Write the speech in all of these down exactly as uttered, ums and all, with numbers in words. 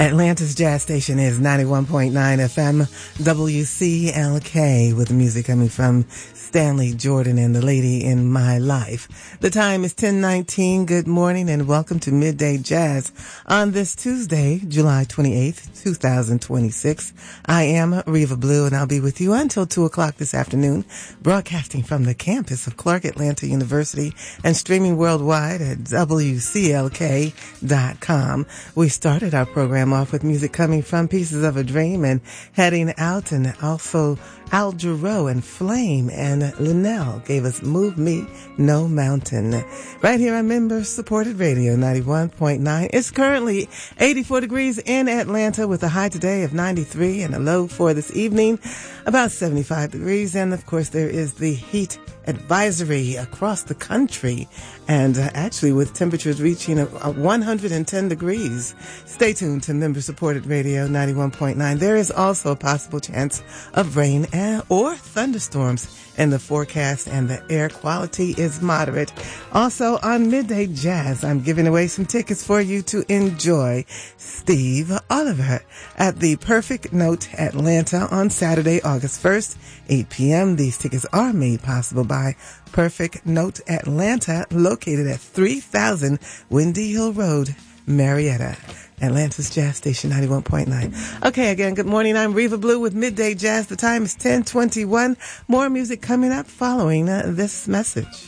Atlanta's jazz station is ninety-one point nine F M W C L K, with music coming from Stanley Jordan and The Lady in My Life. The time is ten nineteen. Good morning and welcome to Midday Jazz on this Tuesday, July twenty-eighth, twenty twenty-six. I am Reva Blue and I'll be with you until two o'clock this afternoon, broadcasting from the campus of Clark Atlanta University and streaming worldwide at W C L K dot com. We started our program off with music coming from Pieces of a Dream and Heading Out, and also Al Jarreau and Flame and Linnell gave us Move Me No Mountain. Right here on member-supported radio, ninety-one point nine. It's currently eighty-four degrees in Atlanta with a high today of ninety-three and a low for this evening, about seventy-five degrees. And, of course, there is the heat advisory across the country, and uh, actually with temperatures reaching a, a one hundred ten degrees. Stay tuned to member-supported radio, ninety-one point nine. There is also a possible chance of rain and, or thunderstorms in the forecast, and the air quality is moderate. Also on Midday Jazz, I'm giving away some tickets for you to enjoy Steve Oliver at the Perfect Note Atlanta on Saturday, August first, eight p.m. These tickets are made possible by Perfect Note Atlanta, located at three thousand Windy Hill Road, Marietta. Atlanta's Jazz Station, ninety-one point nine. Okay, again, good morning. I'm Reva Blue with Midday Jazz. The time is ten twenty-one. More music coming up following uh, this message.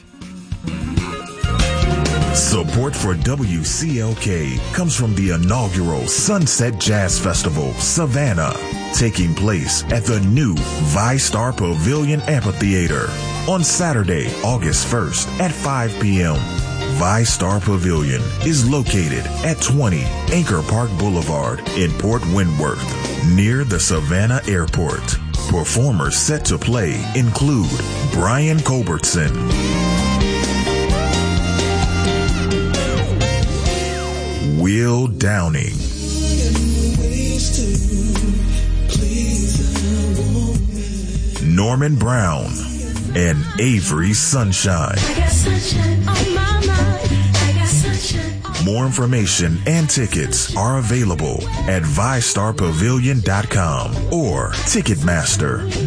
Support for W C L K comes from the inaugural Sunset Jazz Festival, Savannah, taking place at the new ViStar Pavilion Amphitheater on Saturday, August first at five p.m. ViStar Pavilion is located at twenty Anchor Park Boulevard in Port Wentworth, near the Savannah Airport. Performers set to play include Brian Culbertson, Will Downing, Norman Brown, and Avery Sunshine. I got sunshine on my mind. I got sunshine on More information and tickets are available at vi star pavilion dot com or Ticketmaster.